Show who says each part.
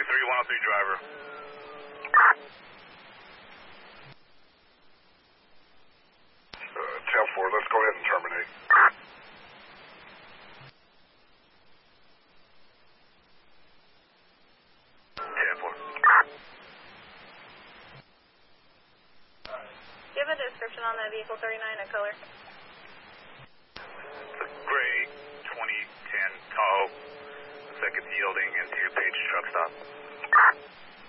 Speaker 1: 103 driver.
Speaker 2: Tail 4, let's go ahead and terminate.
Speaker 1: Tail 4.
Speaker 3: Do you have a description on that vehicle 39 in color?
Speaker 1: It's a gray 2010 Tahoe. Looks like it's yielding into Page truck stop.